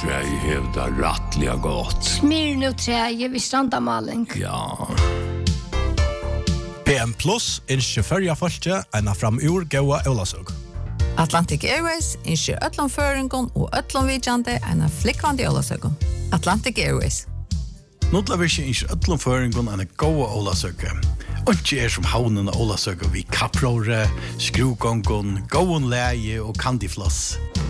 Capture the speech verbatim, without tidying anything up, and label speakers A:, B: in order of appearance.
A: träj hävda rattliga gott.
B: Smyrna träj vid strandamaling.
A: Ja.
C: P M Plus innskjer førja folke enn fram ur gåa Olasøg.
D: Atlantic Airways innskjer öllum føringon og öllum vidjande enn flikkvandi Olasøg. Atlantic Airways.
E: Notlavirke innskjer öllum føringon enn gåa Olasøg. Ikke er som havnen av Olasøg vi kapprore, skruvgongon, gåen leie og kandifloss.